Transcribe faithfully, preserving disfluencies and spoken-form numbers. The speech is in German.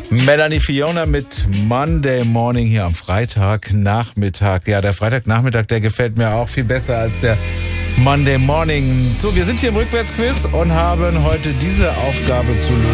Melanie Fiona mit Monday Morning hier am Freitagnachmittag. Ja, der Freitagnachmittag, der gefällt mir auch viel besser als der Monday Morning. So, wir sind hier im Rückwärtsquiz und haben heute diese Aufgabe zu lösen.